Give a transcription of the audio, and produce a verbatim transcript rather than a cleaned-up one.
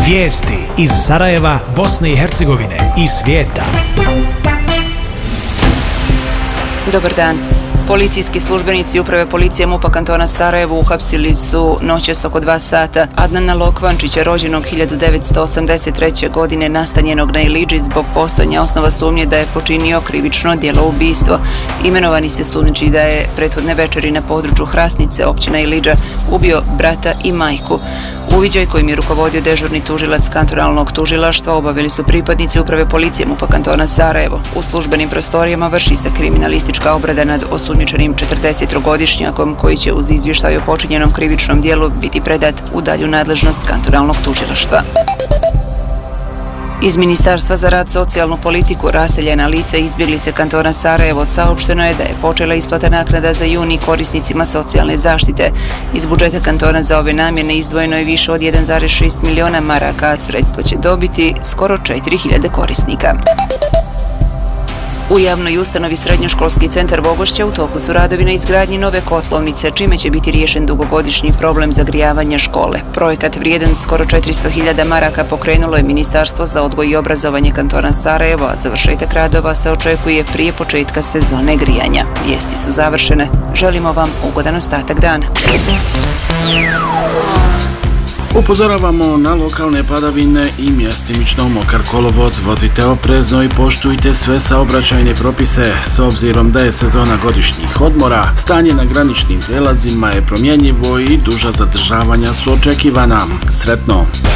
Vijesti iz Sarajeva, Bosne i Hercegovine i svijeta. Dobar dan. Policijski službenici uprave policije MUP-a kantona Sarajevo uhapsili su noćas oko dva sata Adnana Lokvančića, rođenog hiljadu devetsto osamdeset treće. godine, nastanjenog na Ilidži, zbog postojanja osnova sumnje da je počinio krivično djelo ubistvo. Imenovani se sumnjiči da je prethodne večeri na području Hrasnice, općina Ilidža, ubio brata i majku. Uviđaj kojim je rukovodio dežurni tužilac kantonalnog tužilaštva obavili su pripadnici uprave policije MUP-a kantona Sarajevo. U službenim prostorijama vrši se kriminalistička obrada nad osumnjičenim četrdesettrogodišnjakom koji će uz izvještaj o počinjenom krivičnom djelu biti predat u dalju nadležnost kantonalnog tužilaštva. Iz Ministarstva za rad, socijalnu politiku, raseljena lica i izbjeglice kantona Sarajevo saopšteno je da je počela isplata naknada za juni korisnicima socijalne zaštite. Iz budžeta kantona za ove namjene izdvojeno je više od jedan zarez šest miliona maraka, a sredstva će dobiti skoro četiri hiljade korisnika. U javnoj ustanovi Srednjoškolski centar Vogošća u toku su radovi na izgradnji nove kotlovnice, čime će biti riješen dugogodišnji problem zagrijavanja škole. Projekat vrijedan skoro četiristo hiljada maraka pokrenulo je Ministarstvo za odgoj i obrazovanje kantona Sarajevo, a završetak radova se očekuje prije početka sezone grijanja. Vijesti su završene. Želimo vam ugodan ostatak dana. Upozoravamo na lokalne padavine i mjestimično mokar kolovoz. Vozite oprezno i poštujte sve saobraćajne propise. S obzirom da je sezona godišnjih odmora, stanje na graničnim prijelazima je promjenjivo i duža zadržavanja su očekivana. Sretno!